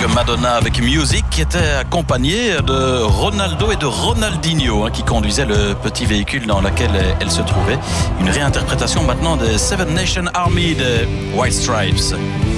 Madonna avec Music, qui était accompagnée de Ronaldo et de Ronaldinho, qui conduisaient le petit véhicule dans lequel elle se trouvait. Une réinterprétation maintenant des Seven Nation Army de White Stripes.